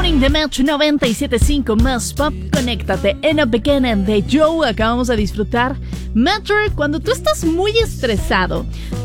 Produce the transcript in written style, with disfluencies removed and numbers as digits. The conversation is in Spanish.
Morning de Metro 97.5 más pop. Conéctate en a Beginning de Joe. Acabamos de disfrutar Metro cuando tú estás muy estresado.